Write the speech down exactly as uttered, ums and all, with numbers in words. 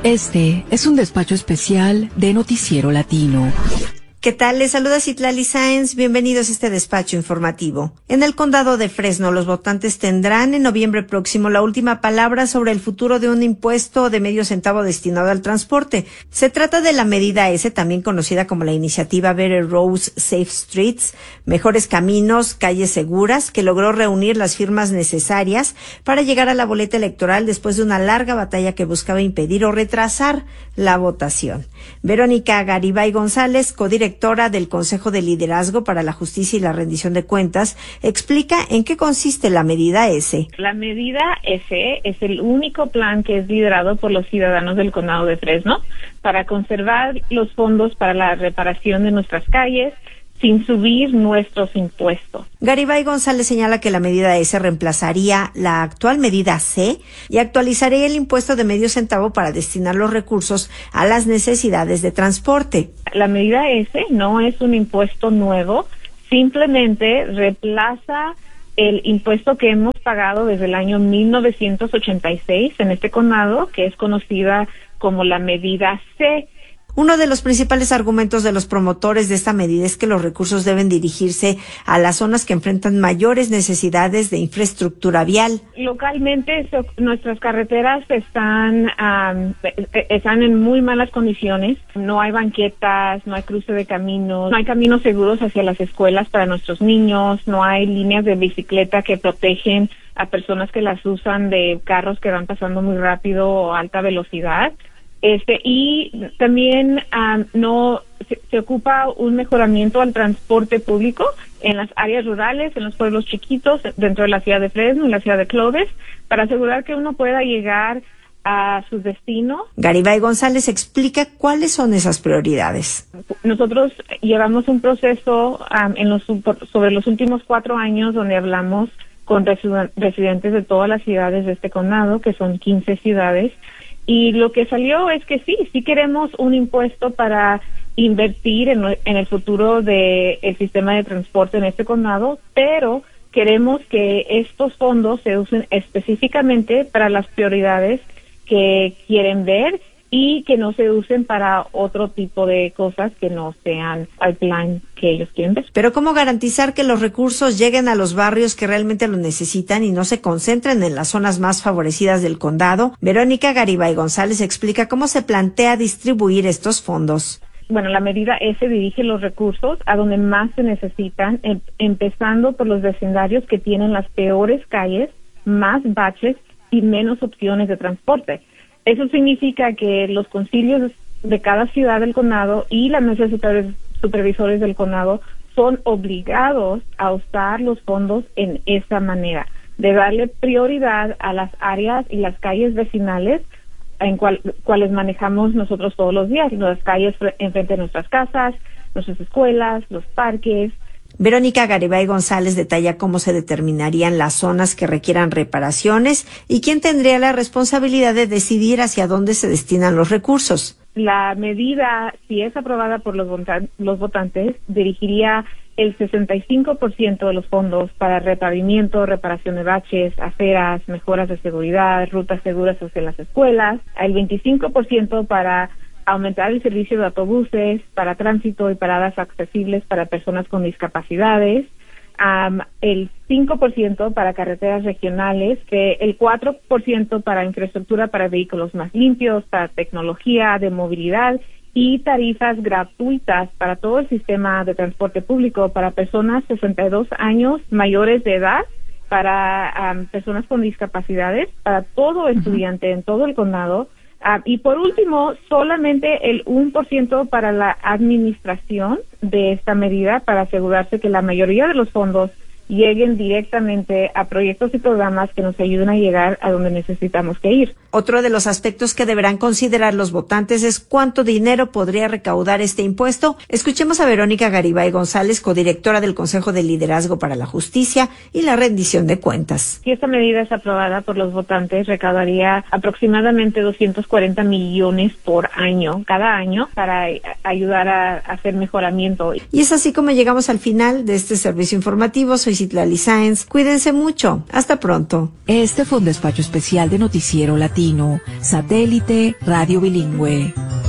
Este es un despacho especial de Noticiero Latino. ¿Qué tal? Les saluda Citlali Sáenz. Bienvenidos a este despacho informativo. En el condado de Fresno, los votantes tendrán en noviembre próximo la última palabra sobre el futuro de un impuesto de medio centavo destinado al transporte. Se trata de la medida S, también conocida como la iniciativa Better Roads, Safe Streets, Mejores Caminos, Calles Seguras, que logró reunir las firmas necesarias para llegar a la boleta electoral después de una larga batalla que buscaba impedir o retrasar la votación. Verónica Garibay González, codirectora del Consejo de Liderazgo para la Justicia y la Rendición de Cuentas, explica en qué consiste la medida S. La medida S es el único plan que es liderado por los ciudadanos del condado de Fresno para conservar los fondos para la reparación de nuestras calles sin subir nuestros impuestos. Garibay González señala que la medida S reemplazaría la actual medida C y actualizaría el impuesto de medio centavo para destinar los recursos a las necesidades de transporte. La medida S no es un impuesto nuevo, simplemente reemplaza el impuesto que hemos pagado desde el año mil novecientos ochenta y seis en este condado, que es conocida como la medida C. Uno de los principales argumentos de los promotores de esta medida es que los recursos deben dirigirse a las zonas que enfrentan mayores necesidades de infraestructura vial. Localmente so, nuestras carreteras están um, están en muy malas condiciones. No hay banquetas, no hay cruce de caminos, no hay caminos seguros hacia las escuelas para nuestros niños, no hay líneas de bicicleta que protegen a personas que las usan de carros que van pasando muy rápido o a alta velocidad. Este y también um, no se, se ocupa un mejoramiento al transporte público en las áreas rurales, en los pueblos chiquitos, dentro de la ciudad de Fresno y la ciudad de Clovis, para asegurar que uno pueda llegar a su destino. Garibay González explica cuáles son esas prioridades. Nosotros llevamos un proceso um, en los sobre los últimos cuatro años donde hablamos con residentes de todas las ciudades de este condado, que son quince ciudades. Y lo que salió es que sí, sí queremos un impuesto para invertir en, en el futuro del sistema de transporte en este condado, pero queremos que estos fondos se usen específicamente para las prioridades que quieren ver y que no se usen para otro tipo de cosas que no sean al plan que ellos quieren ver. Pero ¿cómo garantizar que los recursos lleguen a los barrios que realmente lo necesitan y no se concentren en las zonas más favorecidas del condado? Verónica Garibay González explica cómo se plantea distribuir estos fondos. Bueno, la medida S dirige los recursos a donde más se necesitan, em- empezando por los vecindarios que tienen las peores calles, más baches y menos opciones de transporte. Eso significa que los concilios de cada ciudad del condado y las mesas supervisores del condado son obligados a usar los fondos en esa manera, de darle prioridad a las áreas y las calles vecinales en cual, cuales manejamos nosotros todos los días, las calles enfrente de nuestras casas, nuestras escuelas, los parques. Verónica Garibay González detalla cómo se determinarían las zonas que requieran reparaciones y quién tendría la responsabilidad de decidir hacia dónde se destinan los recursos. La medida, si es aprobada por los, votan- los votantes, dirigiría el sesenta y cinco por ciento de los fondos para repavimiento, reparación de baches, aceras, mejoras de seguridad, rutas seguras hacia las escuelas, el veinticinco por ciento para aumentar el servicio de autobuses, para tránsito y paradas accesibles para personas con discapacidades, um, el cinco por ciento para carreteras regionales, que el cuatro por ciento para infraestructura para vehículos más limpios, para tecnología de movilidad y tarifas gratuitas para todo el sistema de transporte público para personas sesenta y dos años mayores de edad, para um, personas con discapacidades, para todo estudiante uh-huh. en todo el condado. Uh, y por último, solamente el uno por ciento para la administración de esta medida para asegurarse que la mayoría de los fondos lleguen directamente a proyectos y programas que nos ayuden a llegar a donde necesitamos que ir. Otro de los aspectos que deberán considerar los votantes es cuánto dinero podría recaudar este impuesto. Escuchemos a Verónica Garibay González, codirectora del Consejo de Liderazgo para la Justicia y la Rendición de Cuentas. Si esta medida es aprobada por los votantes, recaudaría aproximadamente doscientos cuarenta millones por año, cada año, para ayudar a, a hacer mejoramiento. Y es así como llegamos al final de este servicio informativo. Soy Citlali Sáenz. Cuídense mucho. Hasta pronto. Este fue un despacho especial de Noticiero Latino. Latino, satélite, radio bilingüe.